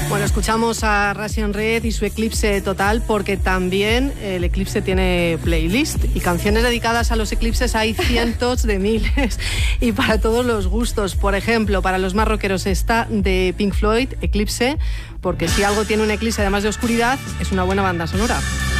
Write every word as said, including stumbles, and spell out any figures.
Bueno, escuchamos a Russian Red y su Eclipse Total porque también el Eclipse tiene playlist y canciones dedicadas a los eclipses hay cientos de miles y para todos los gustos. Por ejemplo, para los más rockeros está de Pink Floyd, Eclipse, porque si algo tiene un eclipse además de oscuridad, es una buena banda sonora.